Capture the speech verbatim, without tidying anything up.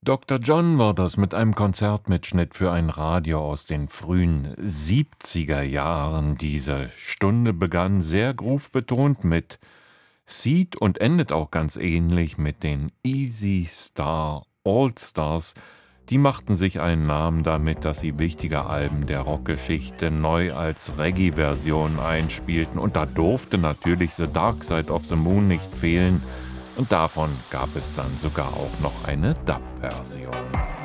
Doktor John war das mit einem Konzertmitschnitt für ein Radio aus den frühen siebziger Jahren. Diese Stunde begann sehr groove-betont mit Seeed und endet auch ganz ähnlich mit den Easy Star All-Stars. Die machten sich einen Namen damit, dass sie wichtige Alben der Rockgeschichte neu als Reggae-Version einspielten. Und da durfte natürlich The Dark Side of the Moon nicht fehlen. Und davon gab es dann sogar auch noch eine Dub-Version.